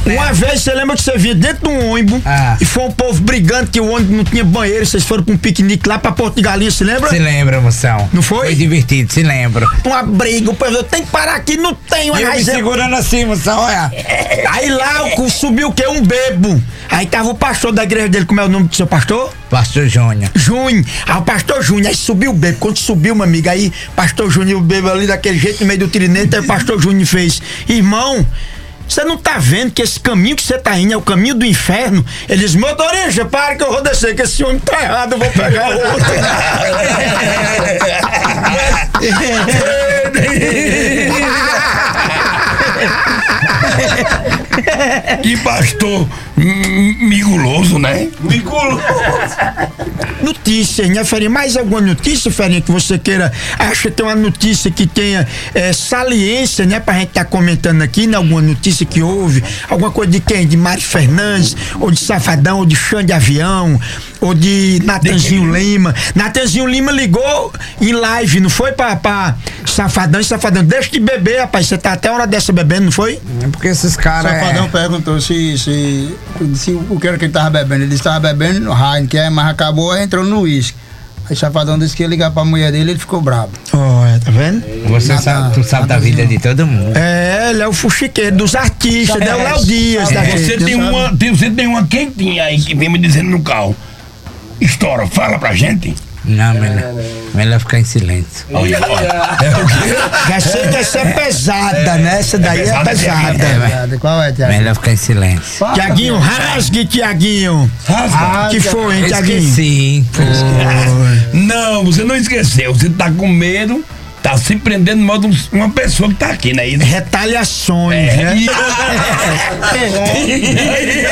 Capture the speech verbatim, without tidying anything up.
Uma vez, você lembra que você vinha dentro de um ônibus Ah. e foi um povo brigando que o ônibus não tinha banheiro, vocês foram pra um piquenique lá pra Porto de Galinha, se lembra? Se lembra, moção? Não foi? Foi divertido, se lembra. Uma briga, o povo, eu tenho que parar aqui, não tem uma E eu me raiz- segurando assim, moção, olha. Aí lá o- subiu o quê? Um bebo. Aí tava o pastor da igreja dele, como é o nome do seu pastor? Pastor Júnior. Júnior. Aí o pastor Júnior, aí subiu o bebo. Quando subiu, meu amigo, aí pastor Júnior, o bebo ali daquele jeito, no meio do trinete, aí o pastor Júnior fez: irmão, você não tá vendo que esse caminho que você tá indo é o caminho do inferno? Ele diz: motorista, para que eu vou descer, que esse homem tá errado, eu vou pegar o outro. Que pastor hum, miguloso, né? Notícias, né, Ferinha? Mais alguma notícia, Ferinha, que você queira? Acha que tem uma notícia que tenha é, saliência, né, pra gente tá comentando aqui, né? Alguma notícia que houve? Alguma coisa de quem? De Mário Fernandes, ou de Safadão, ou de Xande Avião, ou de Natanzinho Lima. Natanzinho Lima ligou em live, não foi pra, pra Safadão e Safadão? Deixa de beber, rapaz, você tá até a hora dessa bebendo, não foi? É porque esses caras. Safadão É... perguntou se, se, se o que era que ele tava bebendo. Ele disse que tava bebendo no Heineken, mas acabou, aí entrou no uísque. Aí Safadão disse que ia ligar pra mulher dele e ele ficou bravo. Olha, tá vendo? Você Nada- sabe, tu sabe da vida de todo mundo. É, ele é o fuxiqueiro dos artistas, né? O Léo Dias da Você gente. tem uma, tem, você tem uma quentinha aí que vem me dizendo no carro. Estoura, fala pra gente. Não, melhor, melhor ficar em silêncio. Olha, olha. É o quê? Já sei que essa é pesada, né? Essa daí é pesada, pesada. é, Tiago, qual é, Tiago? Melhor ficar em silêncio. Tiaguinho, rasgue, Tiaguinho. Rasga. Que foi, hein, Tiaguinho? Esqueci. Não, você não esqueceu. Você tá com medo, tá se prendendo no modo de uma pessoa que tá aqui, não é isso? Retaliações, É. né?